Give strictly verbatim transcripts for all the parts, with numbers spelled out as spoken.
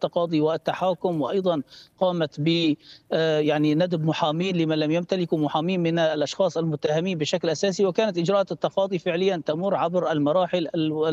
التقاضي والتحاكم، وأيضا قامت ب يعني ندب محامين لمن لم يمتلكوا محامين من الأشخاص المتهمين بشكل أساسي. وكانت إجراءات التقاضي فعليا تمر عبر المراحل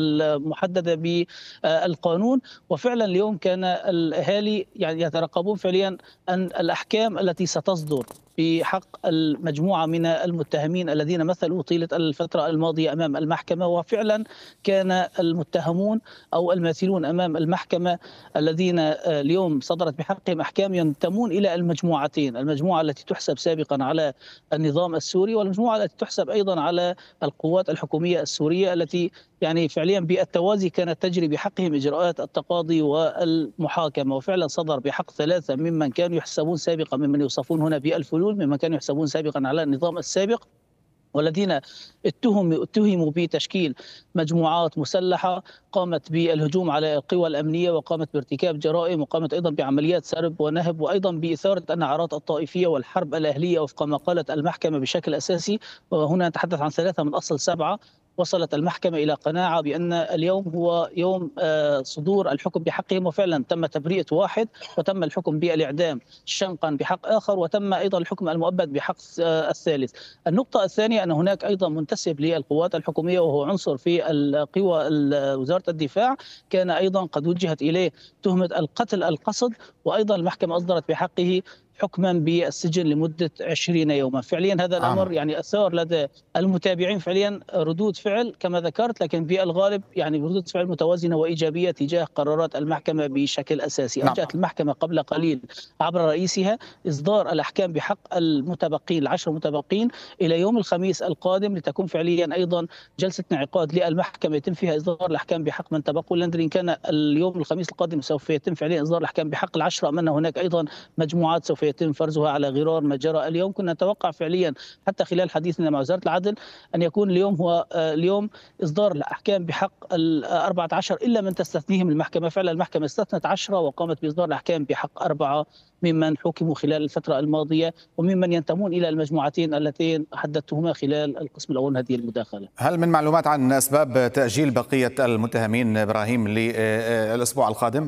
المحددة بالقانون. وفعلا اليوم كان الأهالي يعني يترقبون فعليا أن الأحكام التي ستصدر بحق المجموعة من المتهمين الذين مثلوا طيلة الفترة الماضية أمام المحكمة. وفعلا كان المتهمون أو الماثلون أمام المحكمة الذين اليوم صدرت بحقهم أحكام ينتمون إلى المجموعتين، المجموعة التي تحسب سابقا على النظام السوري، والمجموعة التي تحسب أيضا على القوات الحكومية السورية، التي يعني فعليا بالتوازي كانت تجري بحقهم إجراءات التقاضي والمحاكمة. وفعلا صدر بحق ثلاثة ممن كانوا يحسبون سابقا، ممن يوصفون هنا بالفلول، ممن كانوا يحسبون سابقا على النظام السابق، والذين اتهموا اتهموا بتشكيل مجموعات مسلحة قامت بالهجوم على القوى الأمنية، وقامت بارتكاب جرائم، وقامت أيضا بعمليات سرب ونهب، وأيضا بإثارة النعرات الطائفية والحرب الأهلية وفق ما قالت المحكمة بشكل أساسي. وهنا نتحدث عن ثلاثة من أصل سبعة. وصلت المحكمة إلى قناعة بأن اليوم هو يوم صدور الحكم بحقهم، وفعلا تم تبرئة واحد، وتم الحكم بالإعدام شنقا بحق آخر، وتم أيضا الحكم المؤبد بحق الثالث. النقطة الثانية أن هناك أيضا منتسب للقوات الحكومية وهو عنصر في القوى وزارة الدفاع، كان أيضا قد وجهت إليه تهمة القتل القصد، وأيضا المحكمة أصدرت بحقه حكما بالسجن لمدة عشرين يوما. فعليا هذا الأمر يعني أثار لدى المتابعين فعليا ردود فعل كما ذكرت، لكن بالغالب يعني ردود فعل متوازنة وإيجابية تجاه قرارات المحكمة بشكل أساسي. أرجأت المحكمة قبل قليل عبر رئيسها إصدار الأحكام بحق المتبقين العشر المتبقين إلى يوم الخميس القادم، لتكون فعليا أيضا جلسة انعقاد للمحكمة يتم فيها إصدار الأحكام بحق من تبقوا. لندري إن كان اليوم الخميس القادم سوف يتم فعليا إصدار الأحكام بحق العشرة، أم أن هناك أيضا مجموعات سوف يتم فرزها على غرار ما جرى اليوم. كنا نتوقع فعليا حتى خلال حديثنا مع وزارة العدل أن يكون اليوم هو اليوم إصدار الأحكام بحق الأربعة عشر إلا من تستثنيهم المحكمة. فعلا المحكمة استثنت عشرة وقامت بإصدار الأحكام بحق أربعة ممن حكموا خلال الفترة الماضية، وممن ينتمون إلى المجموعتين اللتين حددتهما خلال القسم الأول من هذه المداخلة. هل من معلومات عن أسباب تأجيل بقية المتهمين إبراهيم للأسبوع القادم؟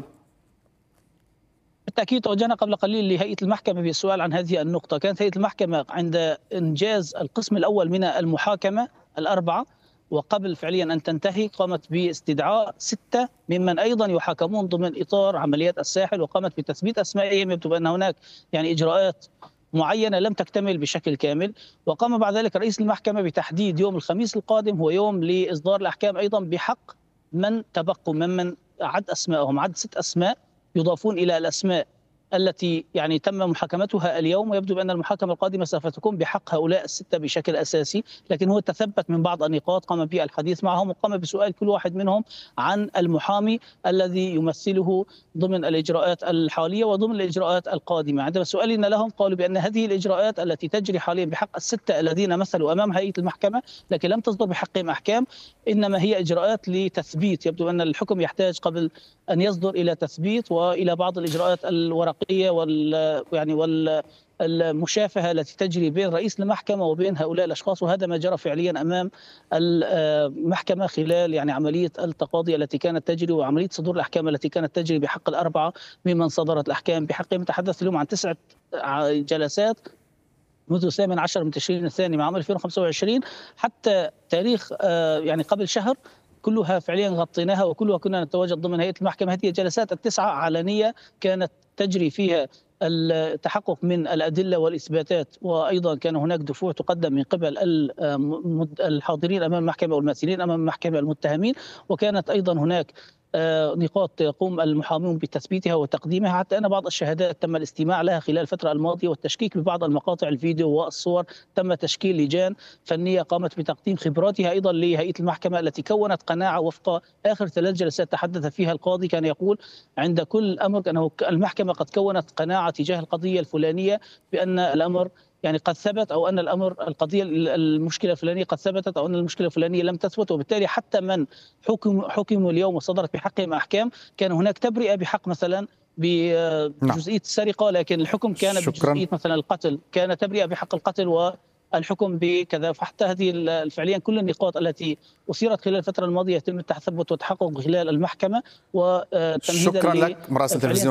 بالتأكيد توجهنا قبل قليل لهيئة المحكمة بالسؤال عن هذه النقطة. كانت هيئة المحكمة عند إنجاز القسم الأول من المحاكمة الأربعة وقبل فعليا أن تنتهي قامت باستدعاء ستة ممن أيضا يحاكمون ضمن إطار عمليات الساحل، وقامت بتثبيت أسمائهم. يبدو بأن هناك يعني إجراءات معينة لم تكتمل بشكل كامل. وقام بعد ذلك رئيس المحكمة بتحديد يوم الخميس القادم هو يوم لإصدار الأحكام أيضا بحق من تبقوا، ممن عد أسمائهم، عد ست أسماء يضافون إلى الأسماء التي يعني تم محاكمتها اليوم. ويبدو بأن المحاكمة القادمة سوف تكون بحق هؤلاء الستة بشكل أساسي، لكن هو تثبت من بعض النقاط قام بالحديث معهم، وقام بسؤال كل واحد منهم عن المحامي الذي يمثله ضمن الإجراءات الحالية وضمن الإجراءات القادمة. عندما سؤالنا لهم قالوا بأن هذه الإجراءات التي تجري حاليا بحق الستة الذين مثلوا أمام هيئة المحكمة لكن لم تصدر بحقهم أحكام، إنما هي إجراءات لتثبيت. يبدو أن الحكم يحتاج قبل أن يصدر إلى تثبيت وإلى بعض الإجراءات الورقية وال يعني وال المشافهة التي تجري بين رئيس المحكمة وبين هؤلاء الأشخاص. وهذا ما جرى فعليا أمام المحكمة خلال يعني عملية التقاضي التي كانت تجري وعملية صدور الأحكام التي كانت تجري بحق الأربعة ممن صدرت الأحكام بحقهم. نتحدث اليوم عن تسعة جلسات منذ الثامن عشر من تشرين الثاني من عام ألفين وخمسة وعشرين حتى تاريخ يعني قبل شهر، كلها فعليا غطيناها وكلها كنا نتواجد ضمن هيئة المحكمة. هذه الجلسات التسعة علنية كانت تجري فيها التحقق من الأدلة والإثباتات، وأيضا كان هناك دفوع تقدم من قبل الحاضرين أمام المحكمة والممثلين أمام المحكمة المتهمين، وكانت أيضا هناك نقاط يقوم المحامون بتثبيتها وتقديمها. حتى أن بعض الشهادات تم الاستماع لها خلال الفترة الماضية والتشكيك ببعض المقاطع الفيديو والصور. تم تشكيل لجان فنية قامت بتقديم خبراتها أيضا لهيئة المحكمة التي كونت قناعة وفق آخر ثلاث جلسات تحدث فيها القاضي. كان يقول عند كل أمر أنه المحكمة قد كونت قناعة تجاه القضية الفلانية بأن الأمر يعني قد ثبت، أو أن الأمر القضية المشكلة الفلانية قد ثبتت، أو أن المشكلة الفلانية لم تثبت. وبالتالي حتى من حكم حكموا اليوم وصدرت بحقهم أحكام كان هناك تبرئة بحق مثلا بجزئية السرقة، لكن الحكم كان بجزئية مثلا القتل، كان تبرئة بحق القتل والحكم بكذا. فحتى هذه فعليا كل النقاط التي أثيرت خلال الفترة الماضية يتم التثبت والتحقق خلال المحكمة. وتمهيدا شكرا لك مراسل تلفزيون